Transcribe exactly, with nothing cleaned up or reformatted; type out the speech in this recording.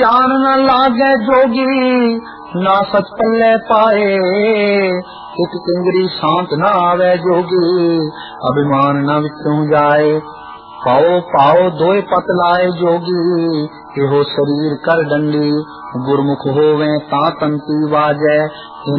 जान न लागे जोगी ना सच पल्ले पाए, एक चिंगरी शांत न आवे जोगी अभिमान न विचों जाए। पाओ पाओ दोए पत लाए जोगी एहो शरीर कर डंडी, गुरमुख होवे ता तंती बाजै।